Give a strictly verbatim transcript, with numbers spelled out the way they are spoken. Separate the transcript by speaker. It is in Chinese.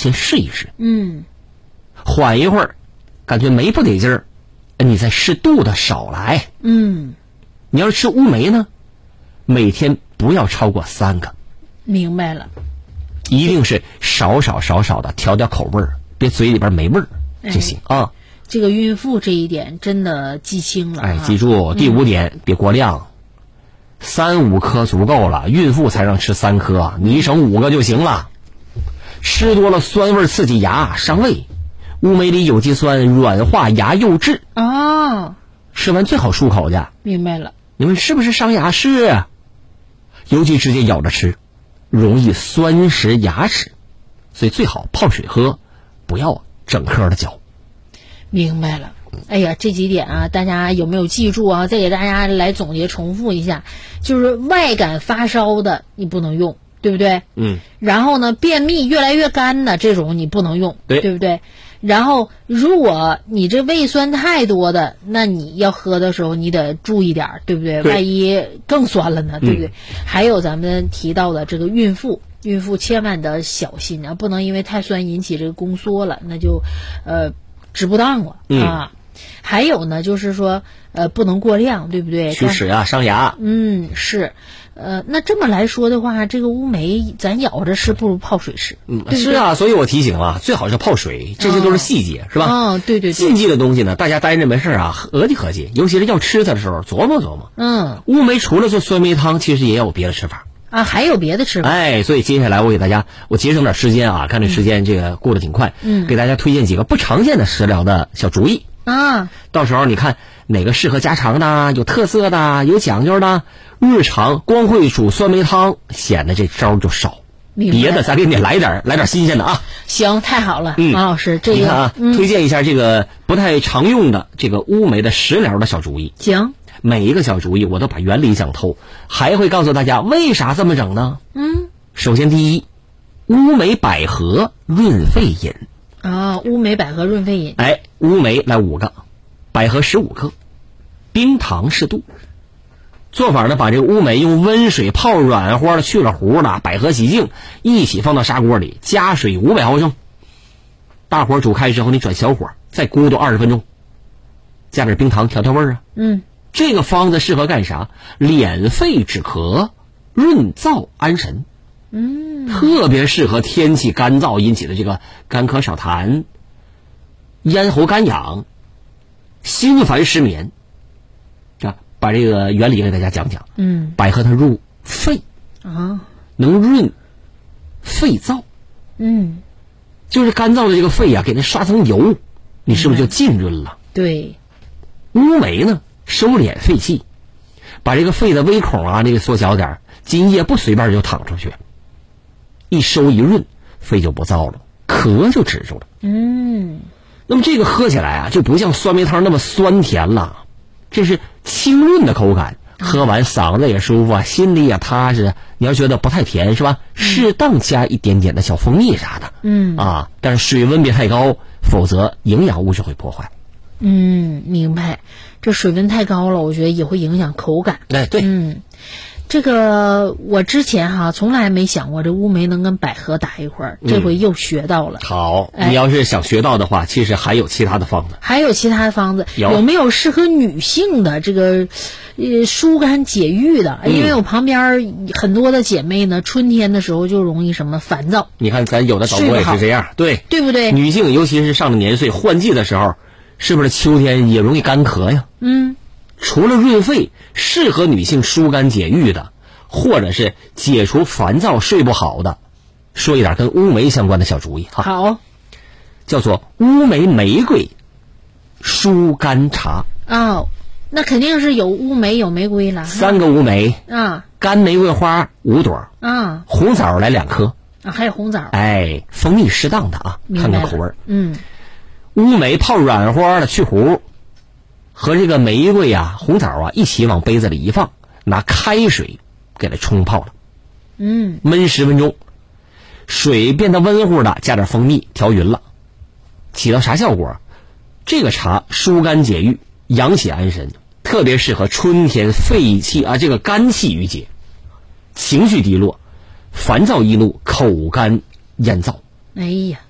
Speaker 1: 先试一试。
Speaker 2: 嗯，
Speaker 1: 缓一会儿，感觉没不得劲儿，你再适度的少来。
Speaker 2: 嗯，
Speaker 1: 你要是吃乌梅呢，每天不要超过三个。
Speaker 2: 明白了。
Speaker 1: 一定是少少少少的调调口味儿，别嘴里边没味儿就行、哎、啊。
Speaker 2: 这个孕妇这一点真的记清了。
Speaker 1: 哎，记住第五点、嗯、别过量，三五颗足够了，孕妇才让吃三颗，你省五个就行了。吃多了酸味刺激牙伤胃，乌梅里有机酸软化牙釉质
Speaker 2: 哦，
Speaker 1: 吃完最好漱口去。
Speaker 2: 明白了。
Speaker 1: 你们是不是伤牙？是，尤其直接咬着吃容易酸蚀牙齿，所以最好泡水喝，不要整颗的嚼。
Speaker 2: 明白了。哎呀，这几点啊，大家有没有记住啊？再给大家来总结重复一下，就是外感发烧的你不能用，对不对？
Speaker 1: 嗯。
Speaker 2: 然后呢，便秘越来越干的这种你不能用，
Speaker 1: 对，
Speaker 2: 对不对？然后如果你这胃酸太多的，那你要喝的时候你得注意点，对不对？
Speaker 1: 对，
Speaker 2: 万一更酸了呢，对不对？嗯、还有咱们提到的这个孕妇，孕妇千万得小心啊，不能因为太酸引起这个宫缩了，那就呃治不当了、
Speaker 1: 嗯、
Speaker 2: 啊。还有呢，就是说呃不能过量，对不对？
Speaker 1: 龋齿啊，伤牙。
Speaker 2: 嗯，是。呃，那这么来说的话，这个乌梅咱咬着吃不如泡水吃。
Speaker 1: 嗯，是啊，所以我提醒啊，最好是泡水，这些都是细节，哦、是吧？
Speaker 2: 哦，对对对。
Speaker 1: 禁忌的东西呢，大家待着没事啊，合计合计，尤其是要吃它的时候，琢磨琢磨。
Speaker 2: 嗯，
Speaker 1: 乌梅除了做酸梅汤，其实也有别的吃法
Speaker 2: 啊，还有别的吃法。
Speaker 1: 哎，所以接下来我给大家，我节省点时间啊，看这时间这个过得挺快，
Speaker 2: 嗯，
Speaker 1: 给大家推荐几个不常见的食疗的小主意
Speaker 2: 啊。到
Speaker 1: 时候你看哪个适合家常的、有特色的、有讲究的。日常光会煮酸梅汤，显得这招就少。别的咱给你来点来点新鲜的啊！
Speaker 2: 行，太好了，
Speaker 1: 嗯，
Speaker 2: 马老师，这个
Speaker 1: 你看啊、嗯，推荐一下这个不太常用的这个乌梅的食疗的小主意。
Speaker 2: 行，
Speaker 1: 每一个小主意我都把原理讲透，还会告诉大家为啥这么整呢？
Speaker 2: 嗯，
Speaker 1: 首先第一，乌梅百合润肺饮
Speaker 2: 啊，乌梅百合润肺饮。
Speaker 1: 哎，乌梅来五个，百合十五克，冰糖适度。做法呢，把这个乌梅用温水泡软和了，去了核的，百合洗净，一起放到砂锅里，加水五百毫升，大火煮开之后，你转小火，再咕嘟二十分钟，加点冰糖调调味儿啊。
Speaker 2: 嗯，
Speaker 1: 这个方子适合干啥？敛肺止咳，润燥安神。
Speaker 2: 嗯，
Speaker 1: 特别适合天气干燥引起的这个干咳少痰、咽喉干痒、心烦失眠。把这个原理给大家讲讲。
Speaker 2: 嗯，
Speaker 1: 百合它入肺
Speaker 2: 啊，
Speaker 1: 能润肺燥。
Speaker 2: 嗯，
Speaker 1: 就是干燥的这个肺啊，给它刷层油，你是不是就浸润了？
Speaker 2: 嗯、对。
Speaker 1: 乌梅呢，收敛肺气，把这个肺的微孔啊，这个缩小点，津液不随便就淌出去，一收一润，肺就不燥了，咳就止住了。
Speaker 2: 嗯，
Speaker 1: 那么这个喝起来啊，就不像酸梅汤那么酸甜了。这是清润的口感，喝完嗓子也舒服啊，心里也踏实。你要觉得不太甜是吧？适当加一点点的小蜂蜜啥的，
Speaker 2: 嗯
Speaker 1: 啊，但是水温别太高，否则营养物质会破坏。
Speaker 2: 嗯，明白。这水温太高了，我觉得也会影响口感。
Speaker 1: 哎，对，
Speaker 2: 嗯。这个我之前哈从来没想过这乌梅能跟百合打一块儿，这回又学到了。
Speaker 1: 嗯、好、哎，你要是想学到的话，其实还有其他的方子。
Speaker 2: 还有其他的方子，
Speaker 1: 有,
Speaker 2: 有没有适合女性的这个呃疏肝解郁的？
Speaker 1: 嗯、
Speaker 2: 因为我旁边很多的姐妹呢，春天的时候就容易什么烦躁。
Speaker 1: 你看咱有的导播也是这样，对
Speaker 2: 对不对？
Speaker 1: 女性尤其是上了年岁换季的时候，是不是秋天也容易干咳呀？
Speaker 2: 嗯。
Speaker 1: 除了润肺，适合女性疏肝解郁的，或者是解除烦躁睡不好的，说一点跟乌梅相关的小主意哈。
Speaker 2: 好，
Speaker 1: 叫做乌梅玫瑰疏肝茶。
Speaker 2: 哦，那肯定是有乌梅有玫瑰了。
Speaker 1: 三个乌梅
Speaker 2: 啊，
Speaker 1: 干玫瑰花五朵
Speaker 2: 啊，
Speaker 1: 红枣来两颗
Speaker 2: 啊，还有红枣。
Speaker 1: 哎，蜂蜜适当的啊，看看口味。
Speaker 2: 嗯，
Speaker 1: 乌梅泡软花的去核。和这个玫瑰啊、红枣啊一起往杯子里一放，拿开水给它冲泡了，
Speaker 2: 嗯，
Speaker 1: 焖十分钟，水变得温乎的，加点蜂蜜调匀了，起到啥效果？这个茶疏肝解郁、养血安神，特别适合春天肺气啊这个肝气郁结、情绪低落、烦躁易怒、口干咽燥。
Speaker 2: 哎呀。